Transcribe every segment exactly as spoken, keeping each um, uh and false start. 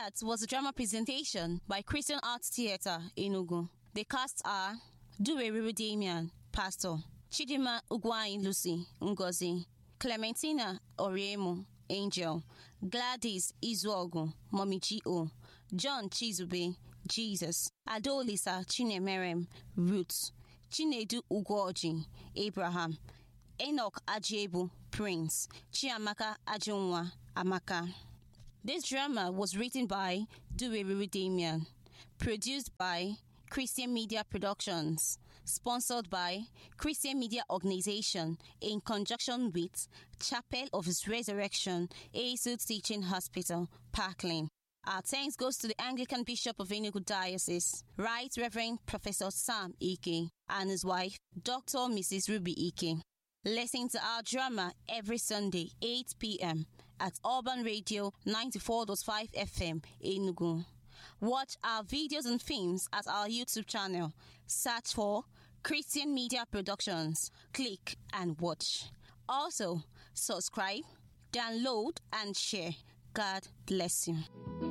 That was a drama presentation by Christian Arts Theatre, Enugu. The cast are Duweriri Damian, Pastor, Chidima Ugwai Lucy, Ngozi, Clementina Oriemu, Angel, Gladys Izuogu, Mommy G O, John Chizube, Jesus, Adolisa Chinemerem, Ruth, Chinedu Ugwoji, Abraham, Enoch Ajebu, Prince, Chiamaka Ajunwa, Amaka. This drama was written by Duweriri Damian, produced by Christian Media Productions, sponsored by Christian Media Organization in conjunction with Chapel of His Resurrection, A S U Teaching Hospital, Parkland. Our thanks goes to the Anglican Bishop of Enugu Diocese, Right Reverend Professor Sam Ike, and his wife, Doctor Missus Ruby Ike. Listen to our drama every Sunday, eight p.m. at Urban Radio ninety-four point five F M, Enugu. Watch our videos and films at our YouTube channel. Search for Christian Media Productions. Click and watch. Also, subscribe, download, and share. God bless you.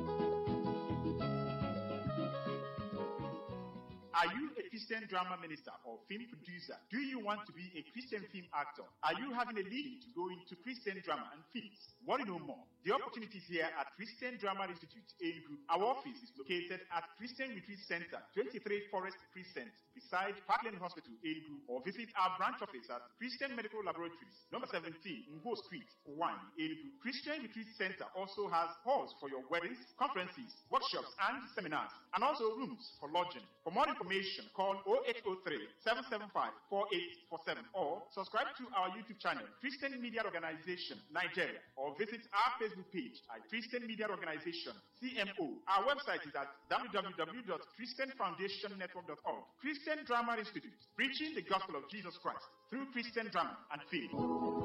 Are you a Christian drama minister or film producer? Do you want to be a Christian film actor? Are you having a leading to go into Christian drama and films? Want to know more? The opportunity is here at Christian Drama Institute, Enugu. Our office is located at Christian Retreat Center, twenty-three Forest Crescent, beside Parkland Hospital, Enugu, or visit our branch office at Christian Medical Laboratories, number seventeen, Ngo Street, one, Enugu. Christian Retreat Center also has halls for your weddings, conferences, workshops, and seminars, and also rooms for lodging. For more information, call zero eight zero three, seven seven five, four eight four seven or subscribe to our YouTube channel, Christian Media Organization, Nigeria, or visit our Facebook page at Christian Media Organization, C M O. Our website is at w w w dot christian foundation network dot org. Christian Drama Institute, preaching the gospel of Jesus Christ through Christian drama and film.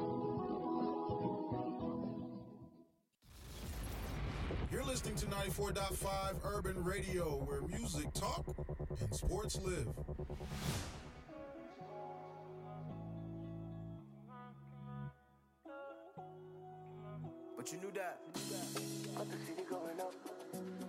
You're listening to ninety-four point five Urban Radio, where music talk and sports live. But you knew that. Got the city going up.